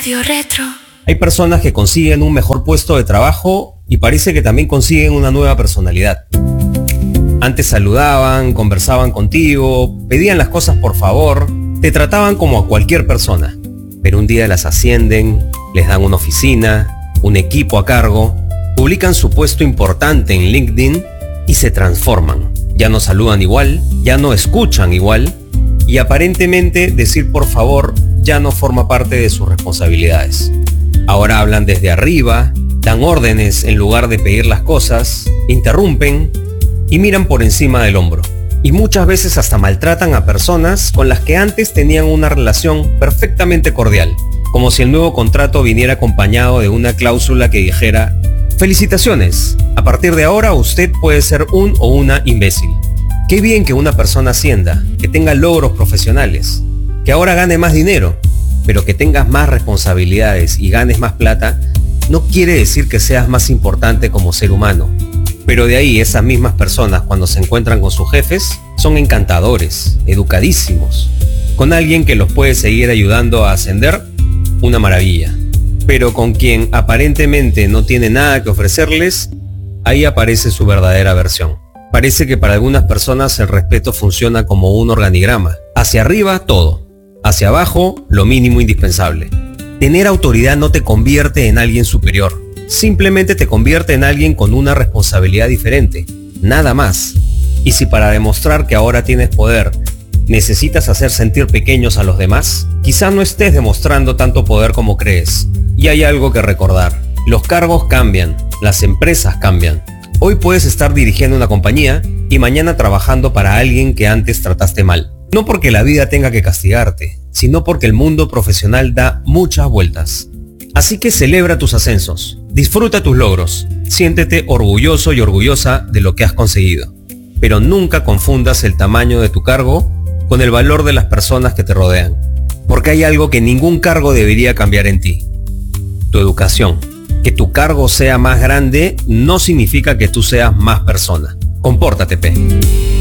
Radio Retro. Hay personas que consiguen un mejor puesto de trabajo y parece que también consiguen una nueva personalidad. Antes saludaban, conversaban contigo, pedían las cosas por favor, te trataban como a cualquier persona. Pero un día las ascienden, les dan una oficina, un equipo a cargo, publican su puesto importante en LinkedIn y se transforman. Ya no saludan igual, ya no escuchan igual y aparentemente decir por favor ya no forma parte de sus responsabilidades. Ahora hablan desde arriba, dan órdenes en lugar de pedir las cosas, interrumpen y miran por encima del hombro. Y muchas veces hasta maltratan a personas con las que antes tenían una relación perfectamente cordial, como si el nuevo contrato viniera acompañado de una cláusula que dijera: felicitaciones, a partir de ahora usted puede ser un o una imbécil. Qué bien que una persona ascienda, que tenga logros profesionales, que ahora gane más dinero, pero que tengas más responsabilidades y ganes más plata, no quiere decir que seas más importante como ser humano. Pero de ahí esas mismas personas cuando se encuentran con sus jefes son encantadores, educadísimos. Con alguien que los puede seguir ayudando a ascender, una maravilla. Pero con quien aparentemente no tiene nada que ofrecerles, ahí aparece su verdadera versión. Parece que para algunas personas el respeto funciona como un organigrama. Hacia arriba todo, hacia abajo lo mínimo indispensable. Tener autoridad no te convierte en alguien superior. Simplemente te convierte en alguien con una responsabilidad diferente, nada más. Y si para demostrar que ahora tienes poder necesitas hacer sentir pequeños a los demás, quizá no estés demostrando tanto poder como crees. Y hay algo que recordar: los cargos cambian, las empresas cambian. Hoy puedes estar dirigiendo una compañía y mañana trabajando para alguien que antes trataste mal. No porque la vida tenga que castigarte, sino porque el mundo profesional da muchas vueltas. Así que celebra tus ascensos, disfruta tus logros, siéntete orgulloso y orgullosa de lo que has conseguido. Pero nunca confundas el tamaño de tu cargo con el valor de las personas que te rodean. Porque hay algo que ningún cargo debería cambiar en ti: tu educación. Que tu cargo sea más grande no significa que tú seas más persona. Compórtate, P.